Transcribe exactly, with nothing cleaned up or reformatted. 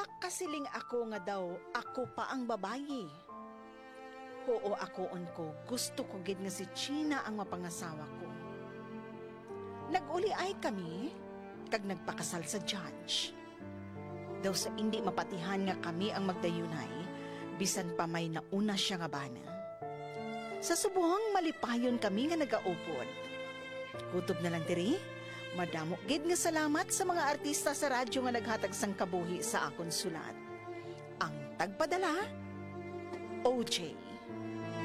Makasiling ako nga daw ako pa ang babayi. Oo akoon ko, gusto ko gid nga si China ang mapangasawa ko. Nag-uli ay kami, kag nagpakasal sa judge. Daw sa hindi mapatihan nga kami ang magdayunay, bisan pa may nauna siya nga bana. Sa subuhang malipayon kami nga nagaupod. Kutob na lang diri, madamo gid nga salamat sa mga artista sa radyo nga naghatag sang kabuhi sa akon sulat. Ang tagpadala, O J.